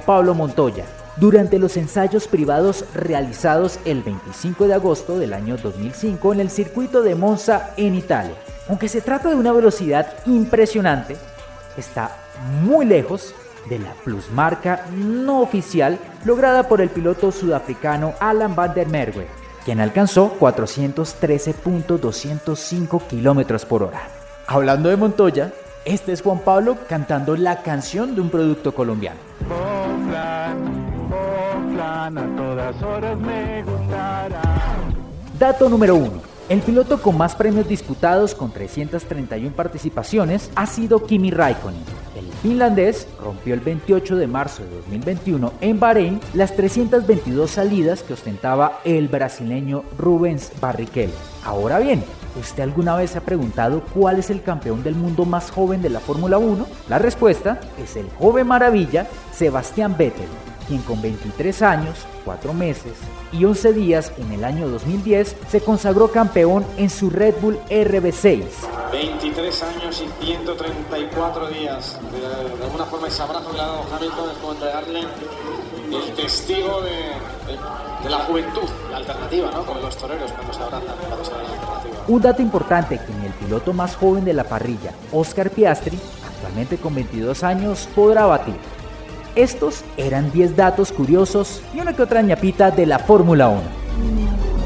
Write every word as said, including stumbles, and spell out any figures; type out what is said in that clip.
Pablo Montoya, durante los ensayos privados realizados el veinticinco de agosto del año dos mil cinco en el circuito de Monza en Italia. Aunque se trata de una velocidad impresionante, está muy lejos de la plusmarca no oficial lograda por el piloto sudafricano Alan van der Merwe, quien alcanzó cuatrocientos trece punto doscientos cinco kilómetros por hora. Hablando de Montoya, este es Juan Pablo cantando la canción de un producto colombiano. A todas horas me gustará. Dato número uno. El piloto con más premios disputados con trescientas treinta y una participaciones ha sido Kimi Räikkönen. El finlandés rompió el veintiocho de marzo de dos mil veintiuno en Bahrein las trescientas veintidós salidas que ostentaba el brasileño Rubens Barrichello. Ahora bien, ¿usted alguna vez se ha preguntado cuál es el campeón del mundo más joven de la Fórmula uno? La respuesta es el joven maravilla Sebastián Vettel, quien con veintitrés años, cuatro meses y once días en el año dos mil diez se consagró campeón en su Red Bull R B seis. veintitrés años y ciento treinta y cuatro días. De, de alguna forma ese abrazo que le ha dado Hamilton es como entregarle el testigo de, de, de la juventud, la alternativa, ¿no? Como los toreros cuando se abrazan, cuando se da la alternativa. Un dato importante que ni el piloto más joven de la parrilla, Oscar Piastri, actualmente con veintidós años, podrá batir. Estos eran diez datos curiosos y una que otra ñapita de la Fórmula uno.